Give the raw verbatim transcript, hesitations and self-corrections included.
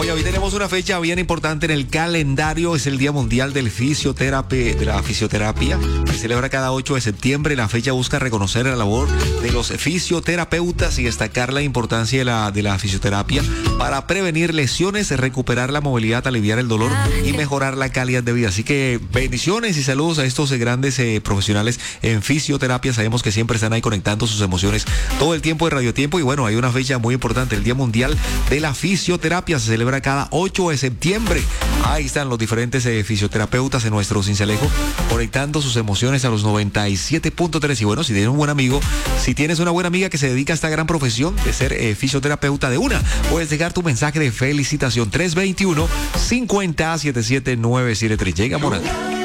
Oye, hoy tenemos una fecha bien importante en el calendario. Es el Día Mundial del Fisioterapia, de la Fisioterapia. Se celebra cada ocho de septiembre. La fecha busca reconocer la labor de los fisioterapeutas y destacar la importancia de la, de la fisioterapia para prevenir lesiones, recuperar la movilidad, aliviar el dolor y mejorar la calidad de vida. Así que bendiciones y saludos a estos grandes eh, profesionales en fisioterapia. Sabemos que siempre están ahí conectando sus emociones todo el tiempo de Radio Tiempo. Y bueno, hay una fecha muy importante, el Día Mundial de la Fisioterapia. Se celebra cada ocho de septiembre. Ahí están los diferentes eh, fisioterapeutas en nuestro Cincelejo conectando sus emociones a los noventa y siete punto tres. Y bueno, si tienes un buen amigo, si tienes una buena amiga que se dedica a esta gran profesión de ser eh, fisioterapeuta de una, puedes dejar tu mensaje de felicitación tres dos uno, cinco cero, siete siete nueve siete tres. Llega Morán.